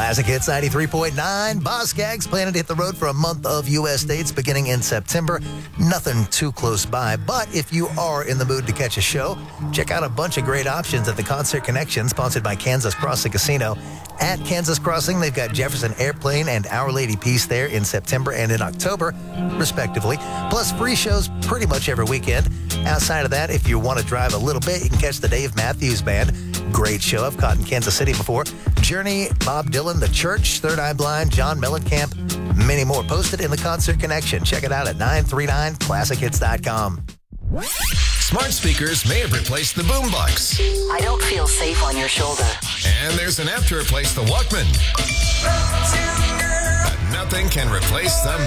Classic Hits 93.9. Boz Scaggs planning to hit the road for a month of U.S. dates beginning in September. Nothing too close by, but if you are in the mood to catch a show, check out a bunch of great options at the Concert Connection, sponsored by Kansas Crossing Casino. At Kansas Crossing, they've got Jefferson Airplane and Our Lady Peace there in September and in October, respectively. Plus, free shows pretty much every weekend. Outside of that, if you want to drive a little bit, you can catch the Dave Matthews Band. Great show. I've caught in Kansas City before. Journey, Bob Dylan, The Church, Third Eye Blind, John Mellencamp, many more posted in the Concert Connection. Check it out at 939classichits.com. Smart speakers may have replaced the boombox. I don't feel safe on your shoulder. And there's an app to replace the Walkman. But nothing can replace the